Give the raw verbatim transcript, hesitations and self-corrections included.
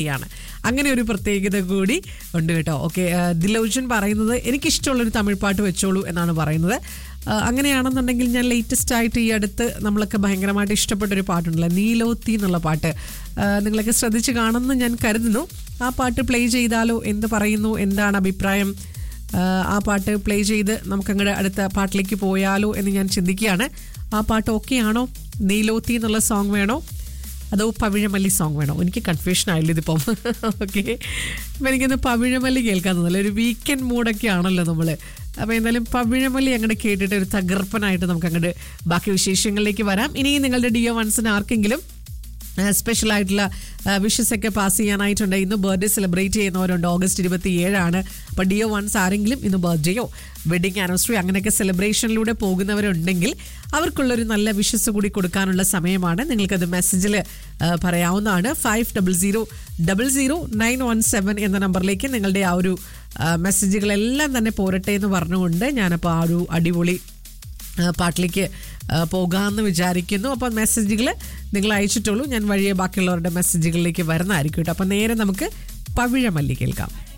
ാണ് അങ്ങനെ ഒരു പ്രത്യേകത കൂടി ഉണ്ട് കേട്ടോ. ഓക്കെ, ദിലോചൻ പറയുന്നത് എനിക്കിഷ്ടമുള്ളൊരു തമിഴ് പാട്ട് വെച്ചോളൂ എന്നാണ് പറയുന്നത്. അങ്ങനെയാണെന്നുണ്ടെങ്കിൽ ഞാൻ ലേറ്റസ്റ്റ് ആയിട്ട് ഈ അടുത്ത് നമ്മളൊക്കെ ഭയങ്കരമായിട്ട് ഇഷ്ടപ്പെട്ടൊരു പാട്ടുണ്ടല്ലോ, നീലോത്തി എന്നുള്ള പാട്ട്. നിങ്ങളൊക്കെ ശ്രദ്ധിച്ച് കാണുമെന്ന് ഞാൻ കരുതുന്നു. ആ പാട്ട് പ്ലേ ചെയ്താലോ എന്ത് പറയുന്നു, എന്താണ് അഭിപ്രായം? ആ പാട്ട് പ്ലേ ചെയ്ത് നമുക്കങ്ങോട്ട് അടുത്ത പാട്ടിലേക്ക് പോയാലോ എന്ന് ഞാൻ ചിന്തിക്കുകയാണ്. ആ പാട്ട് ഓക്കെ ആണോ? നീലോത്തി എന്നുള്ള സോങ് വേണോ അതോ പവിഴമല്ലി സോങ് വേണോ? എനിക്ക് കൺഫ്യൂഷൻ ആയില്ല ഇതിപ്പം. ഓക്കെ, അപ്പം എനിക്കൊന്ന് പവിഴമല്ലി കേൾക്കാൻ തോന്നില്ല. ഒരു വീക്കെൻഡ് മൂഡൊക്കെ ആണല്ലോ നമ്മൾ. അപ്പോൾ എന്തായാലും പവിഴമല്ലി അങ്ങോട്ട് കേട്ടിട്ട് ഒരു തകർപ്പനായിട്ട് നമുക്ക് അങ്ങോട്ട് ബാക്കി വിശേഷങ്ങളിലേക്ക് വരാം. ഇനി നിങ്ങളുടെ ഡിയോ വൺസിന് ആർക്കെങ്കിലും സ്പെഷ്യൽ ആയിട്ടുള്ള വിഷസ് ഒക്കെ പാസ് ചെയ്യാനായിട്ടുണ്ട്. ഇന്ന് ബർത്ത്ഡേ സെലിബ്രേറ്റ് ചെയ്യുന്നവരുണ്ട്. ഓഗസ്റ്റ് ഇരുപത്തി ഏഴാണ്. അപ്പോൾ ഡിയോ വൺസ് ആരെങ്കിലും ഇന്ന് ബർത്ത്ഡേയോ വെഡിങ് ആനിവേഴ്സറി അങ്ങനെയൊക്കെ സെലിബ്രേഷനിലൂടെ പോകുന്നവരുണ്ടെങ്കിൽ അവർക്കുള്ളൊരു നല്ല വിഷസ് കൂടി കൊടുക്കാനുള്ള സമയമാണ്. നിങ്ങൾക്കത് മെസ്സേജിൽ പറയാവുന്നതാണ്. Five double zero double zero nine one seven എന്ന നമ്പറിലേക്ക് നിങ്ങളുടെ ആ ഒരു മെസ്സേജുകളെല്ലാം തന്നെ പോരട്ടെ എന്ന് പറഞ്ഞുകൊണ്ട് ഞാനപ്പോൾ ആ ഒരു അടിപൊളി പാട്ടിലേക്ക് പോകാമെന്ന് വിചാരിക്കുന്നു. അപ്പോൾ മെസ്സേജുകൾ നിങ്ങൾ അയച്ചിട്ടുള്ളൂ, ഞാൻ വഴിയെ ബാക്കിയുള്ളവരുടെ മെസ്സേജുകളിലേക്ക് വരുന്നതായിരിക്കും കേട്ടോ. അപ്പോൾ നേരെ നമുക്ക് പവിഴമല്ലി കേൾക്കാം.